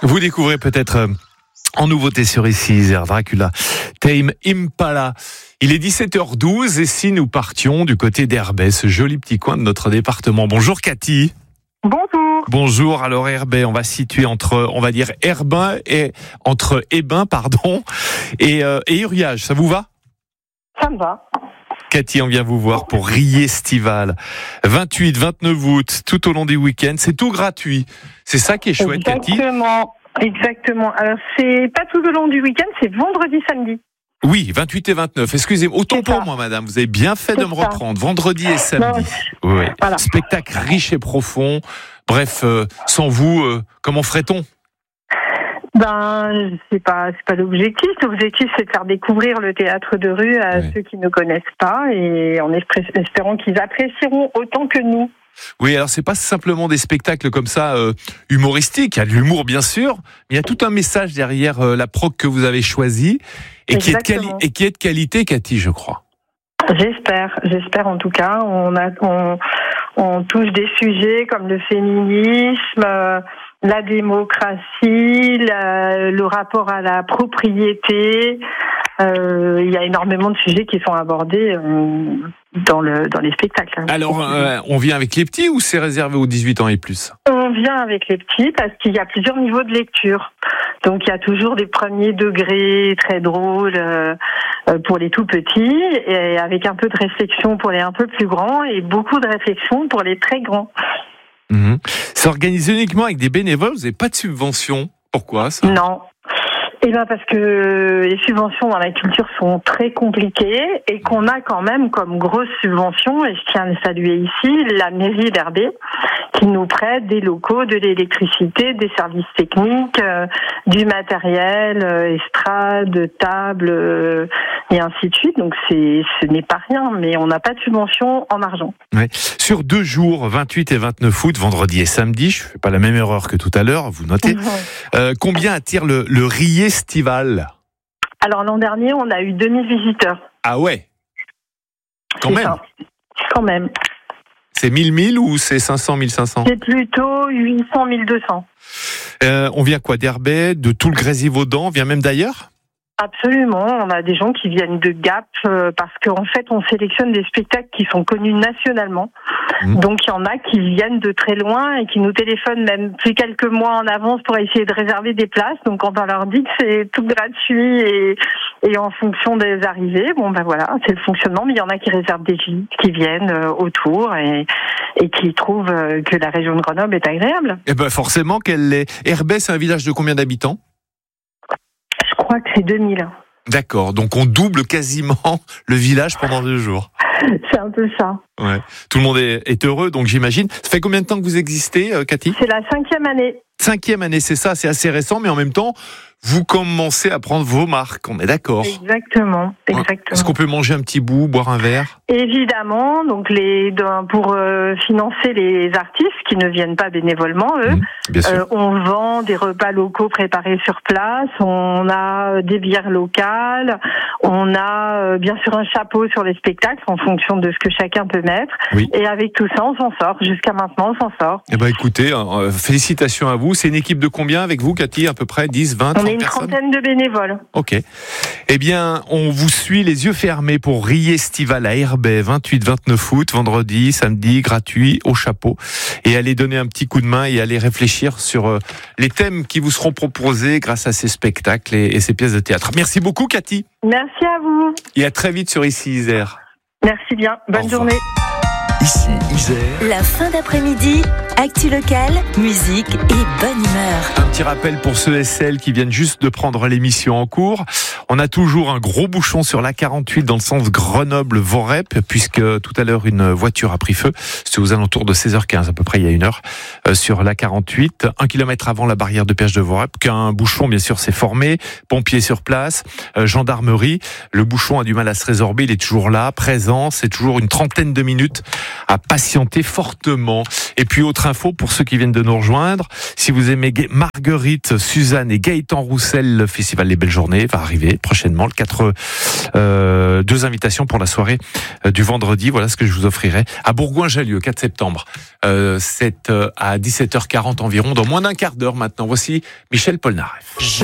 Vous découvrez peut-être en nouveauté sur ici Dracula, Tame Impala. Il est 17h12 et si nous partions du côté d'Herbey, ce joli petit coin de notre département. Bonjour Cathy. Bonjour. Bonjour. Alors Herbey, on va se situer entre, on va dire Herbin et entre Hébin, pardon, et Uriage. Ça vous va? Ça me va. Cathy, on vient vous voir pour Riestival. 28, 29 août, tout au long du week-end. C'est tout gratuit. C'est ça qui est chouette, Cathy. Exactement. Alors, c'est pas tout au long du week-end, c'est vendredi, samedi. Oui, 28 et 29. Excusez-moi. Autant pour moi, madame. Vous avez bien fait de me reprendre. Vendredi et samedi. Oui. Voilà. Spectacle riche et profond. Bref, sans vous, comment ferait-on? C'est pas l'objectif. L'objectif, c'est de faire découvrir le théâtre de rue à ceux qui ne connaissent pas et en espérant qu'ils apprécieront autant que nous. Oui, alors c'est pas simplement des spectacles comme ça humoristiques. Il y a de l'humour, bien sûr, mais il y a tout un message derrière la prog que vous avez choisie et qui est de qualité, Cathy, je crois. J'espère en tout cas. On touche des sujets comme le féminisme, la démocratie, le rapport à la propriété. Il y a énormément de sujets qui sont abordés dans les spectacles. Alors, on vient avec les petits ou c'est réservé aux 18 ans et plus? On vient avec les petits parce qu'il y a plusieurs niveaux de lecture. Donc, il y a toujours des premiers degrés très drôles pour les tout petits et avec un peu de réflexion pour les un peu plus grands et beaucoup de réflexion pour les très grands. Mmh. C'est organisé uniquement avec des bénévoles, vous n'avez pas de subvention. Pourquoi ça? Non. Parce que les subventions dans la culture sont très compliquées et qu'on a quand même comme grosse subvention, et je tiens à le saluer ici, la mairie d'Herbey qui nous prête des locaux, de l'électricité, des services techniques, du matériel, estrade, table, et ainsi de suite. Donc ce n'est pas rien, mais on n'a pas de subvention en argent. Ouais. Sur 2 jours, 28 et 29 août, vendredi et samedi, je ne fais pas la même erreur que tout à l'heure, vous notez, combien attire le Riestival? Alors l'an dernier, on a eu 2000 visiteurs. Ah ouais? Quand même. C'est 1000 ou c'est 500, 1500? C'est plutôt 800, 1200. On vient quoi, d'Herbey, de tout le Grésivaudan, on vient même d'ailleurs? Absolument, on a des gens qui viennent de Gap parce qu'en fait on sélectionne des spectacles qui sont connus nationalement. Donc il y en a qui viennent de très loin et qui nous téléphonent même plus quelques mois en avance pour essayer de réserver des places. Donc quand on leur dit que c'est tout gratuit et en fonction des arrivées, voilà, c'est le fonctionnement. Mais il y en a qui réservent des gîtes, qui viennent autour et qui trouvent que la région de Grenoble est agréable. Eh ben forcément qu'elle l'est. Herbey, c'est un village de combien d'habitants? Je crois que c'est 2000. D'accord, donc on double quasiment le village pendant 2 jours. C'est un peu ça. Ouais. Tout le monde est heureux, donc j'imagine. Ça fait combien de temps que vous existez, Cathy? C'est la 5e année. 5e année, c'est ça, c'est assez récent, mais en même temps, vous commencez à prendre vos marques, on est d'accord? Exactement. Est-ce qu'on peut manger un petit bout, boire un verre? Évidemment, donc pour financer les artistes qui ne viennent pas bénévolement, on vend des repas locaux préparés sur place, on a des bières locales, on a bien sûr un chapeau sur les spectacles en fonction de ce que chacun peut mettre. Oui. Et avec tout ça, on s'en sort. Jusqu'à maintenant, on s'en sort. Eh ben, écoutez, félicitations à vous. C'est une équipe de combien avec vous, Cathy? À peu près 10, 20, 30 personnes? On est une trentaine de bénévoles. Ok. Eh bien, on vous suit les yeux fermés pour Riestival à Herbey, 28, 29 août, vendredi, samedi, gratuit, au chapeau. Et allez donner un petit coup de main et allez réfléchir sur les thèmes qui vous seront proposés grâce à ces spectacles et ces pièces de théâtre. Merci beaucoup, Cathy. Merci à vous. Et à très vite sur Ici Isère. Merci bien. Bonne journée. Ici Isère. La fin d'après-midi, actu locale, musique et bonne humeur. Un petit rappel pour ceux et celles qui viennent juste de prendre l'émission en cours. On a toujours un gros bouchon sur l'A48 dans le sens Grenoble-Vorep, puisque tout à l'heure une voiture a pris feu. C'était aux alentours de 16h15 à peu près, il y a 1 heure, sur l'A48, 1 kilomètre avant la barrière de péage de Vorep, qu'un bouchon bien sûr s'est formé, pompiers sur place, gendarmerie. Le bouchon a du mal à se résorber, il est toujours là, présent, c'est toujours une trentaine de minutes à patienter fortement. Et puis autre info pour ceux qui viennent de nous rejoindre, si vous aimez Marguerite, Suzanne et Gaëtan Roussel, le festival Les Belles Journées va arriver prochainement. Deux invitations pour la soirée du vendredi. Voilà ce que je vous offrirai à Bourgoin-Jallieu, 4 septembre. C'est à 17h40 environ, dans moins d'un quart d'heure maintenant. Voici Michel Polnareff.